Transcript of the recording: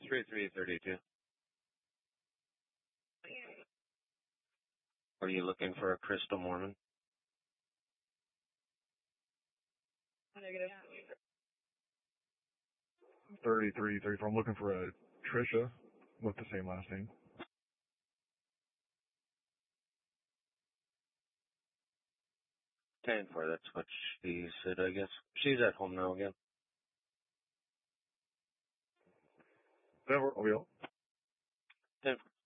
3332. Are you looking for a Crystal Mormon? Negative. 3334. I'm looking for a Trisha with the same last name. 10-4, that's what she said, I guess. She's at home now again. Denver, I'll be out. 10-4.